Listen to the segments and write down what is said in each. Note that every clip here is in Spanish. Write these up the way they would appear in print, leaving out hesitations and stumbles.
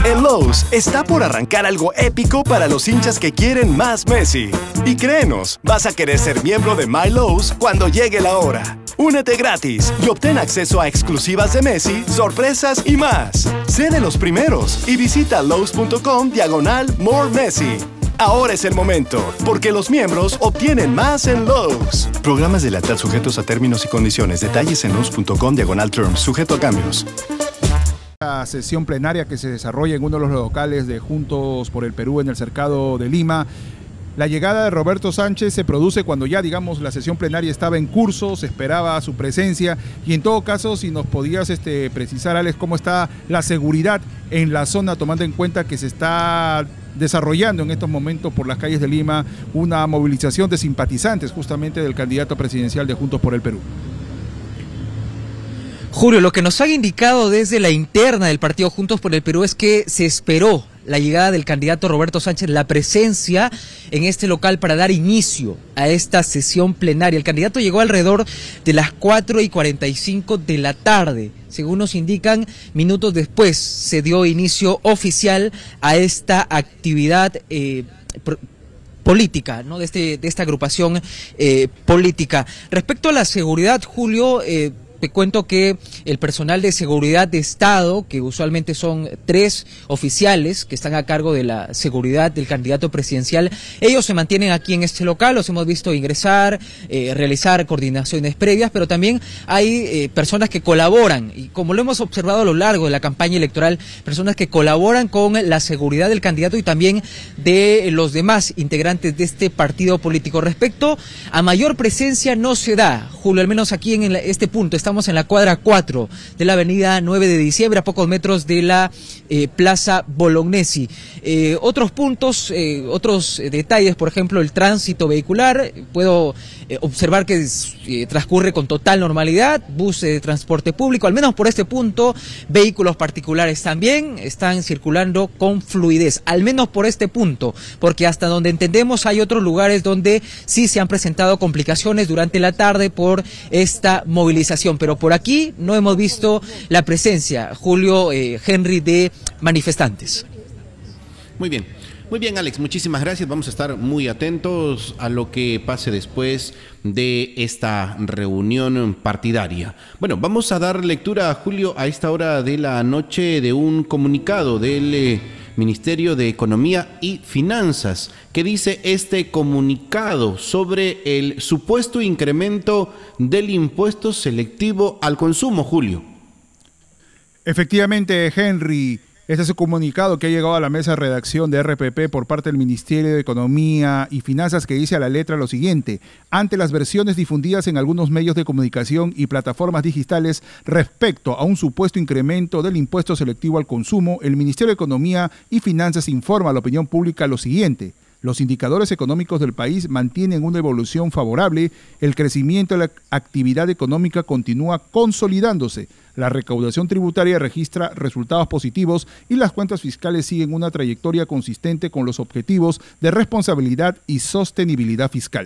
En Lowe's está por arrancar algo épico para los hinchas que quieren más Messi. Y créenos, vas a querer ser miembro de My Lowe's cuando llegue la hora. Únete gratis y obtén acceso a exclusivas de Messi, sorpresas y más. Sé de los primeros y visita lowes.com/More Messi. Ahora es el momento, porque los miembros obtienen más en Lowe's. Programas de lealtad sujetos a términos y condiciones. Detalles en lowes.com/terms, sujeto a cambios. La sesión plenaria que se desarrolla en uno de los locales de Juntos por el Perú en el Cercado de Lima. La llegada de Roberto Sánchez se produce cuando ya, digamos, la sesión plenaria estaba en curso, se esperaba su presencia y en todo caso, si nos podías precisar, Alex, cómo está la seguridad en la zona, tomando en cuenta que se está desarrollando en estos momentos por las calles de Lima una movilización de simpatizantes justamente del candidato presidencial de Juntos por el Perú. Julio, lo que nos han indicado desde la interna del partido Juntos por el Perú es que se esperó la llegada del candidato Roberto Sánchez, la presencia en este local para dar inicio a esta sesión plenaria. El candidato llegó alrededor de las 4:45 de la tarde. Según nos indican, minutos después se dio inicio oficial a esta actividad política, ¿no? de esta agrupación política. Respecto a la seguridad, Julio, te cuento que el personal de seguridad de Estado, que usualmente son 3 oficiales que están a cargo de la seguridad del candidato presidencial, ellos se mantienen aquí en este local, los hemos visto ingresar, realizar coordinaciones previas, pero también hay personas que colaboran, y como lo hemos observado a lo largo de la campaña electoral, personas que colaboran con la seguridad del candidato y también de los demás integrantes de este partido político. Respecto a mayor presencia no se da, Julio, al menos aquí en este punto. Estamos en la cuadra 4 de la avenida 9 de diciembre, a pocos metros de la Plaza Bolognesi. Otros puntos, otros detalles, por ejemplo, el tránsito vehicular, puedo observar que transcurre con total normalidad, buses de transporte público, al menos por este punto, vehículos particulares también están circulando con fluidez, al menos por este punto, porque hasta donde entendemos hay otros lugares donde sí se han presentado complicaciones durante la tarde por esta movilización, pero por aquí no hemos visto la presencia, Julio, Henry, de manifestantes. Muy bien, Alex, muchísimas gracias. Vamos a estar muy atentos a lo que pase después de esta reunión partidaria. Bueno, vamos a dar lectura, Julio, a esta hora de la noche de un comunicado del Ministerio de Economía y Finanzas. ¿Qué dice este comunicado sobre el supuesto incremento del impuesto selectivo al consumo, Julio? Efectivamente, Henry, este es el comunicado que ha llegado a la mesa de redacción de RPP por parte del Ministerio de Economía y Finanzas, que dice a la letra lo siguiente: ante las versiones difundidas en algunos medios de comunicación y plataformas digitales respecto a un supuesto incremento del impuesto selectivo al consumo, el Ministerio de Economía y Finanzas informa a la opinión pública lo siguiente: los indicadores económicos del país mantienen una evolución favorable, el crecimiento de la actividad económica continúa consolidándose, la recaudación tributaria registra resultados positivos y las cuentas fiscales siguen una trayectoria consistente con los objetivos de responsabilidad y sostenibilidad fiscal.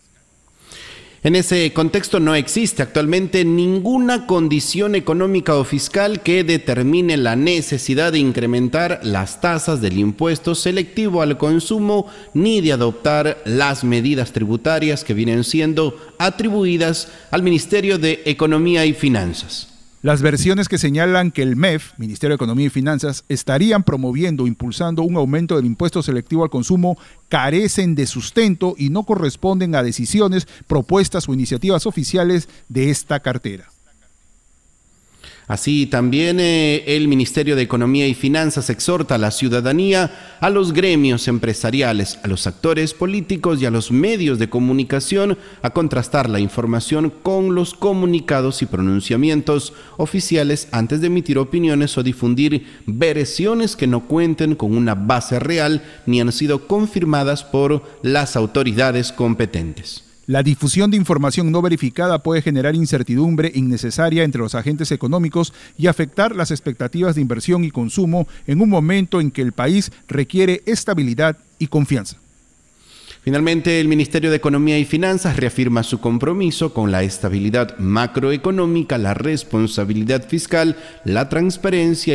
En ese contexto no existe actualmente ninguna condición económica o fiscal que determine la necesidad de incrementar las tasas del impuesto selectivo al consumo ni de adoptar las medidas tributarias que vienen siendo atribuidas al Ministerio de Economía y Finanzas. Las versiones que señalan que el MEF, Ministerio de Economía y Finanzas, estarían promoviendo o impulsando un aumento del impuesto selectivo al consumo carecen de sustento y no corresponden a decisiones, propuestas o iniciativas oficiales de esta cartera. Así también el Ministerio de Economía y Finanzas exhorta a la ciudadanía, a los gremios empresariales, a los actores políticos y a los medios de comunicación a contrastar la información con los comunicados y pronunciamientos oficiales antes de emitir opiniones o difundir versiones que no cuenten con una base real ni han sido confirmadas por las autoridades competentes. La difusión de información no verificada puede generar incertidumbre innecesaria entre los agentes económicos y afectar las expectativas de inversión y consumo en un momento en que el país requiere estabilidad y confianza. Finalmente, el Ministerio de Economía y Finanzas reafirma su compromiso con la estabilidad macroeconómica, la responsabilidad fiscal, la transparencia